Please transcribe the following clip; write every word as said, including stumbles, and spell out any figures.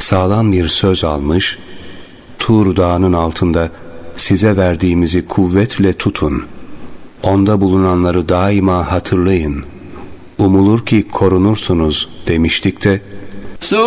sağlam bir söz almış, Tur Dağı'nın altında size verdiğimizi kuvvetle tutun, onda bulunanları daima hatırlayın, umulur ki korunursunuz demiştik de